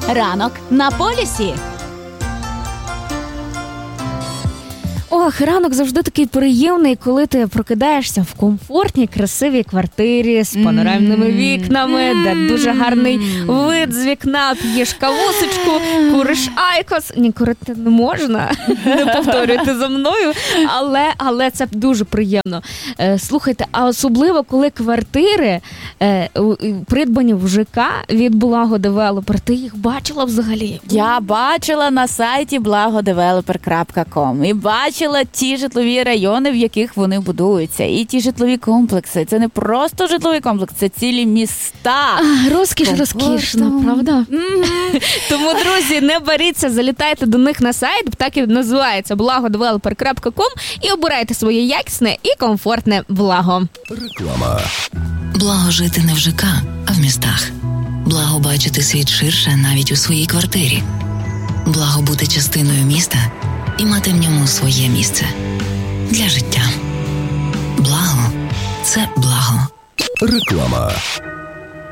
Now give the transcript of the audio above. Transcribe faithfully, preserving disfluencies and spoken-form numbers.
Ранок на полюсі. Ох, ранок завжди такий приємний, коли ти прокидаєшся в комфортній, красивій квартирі з панорамними mm. вікнами, mm. де дуже гарний вид з вікна, п'єш кавусечку, куриш айкос. Ні, курити не можна, не повторюйте за мною, але, але це дуже приємно. Слухайте, а особливо, коли квартири придбані в ЖК від Благодевелопер, ти їх бачила взагалі? Я бачила на сайті благодевелопер крапка ком і бачила ті житлові райони, в яких вони будуються, і ті житлові комплекси. Це не просто житловий комплекс, це цілі міста. А, розкіш розкішна, правда? Mm-hmm. Тому, друзі, не боріться, залітайте до них на сайт, так і називається благодевелопер крапка ком, і обирайте своє якісне і комфортне благо. Реклама. Благо жити не в ЖК, а в містах. Благо бачити світ ширше навіть у своїй квартирі. Благо бути частиною міста і мати в ньому своє місце для життя. Благо – це благо. Реклама.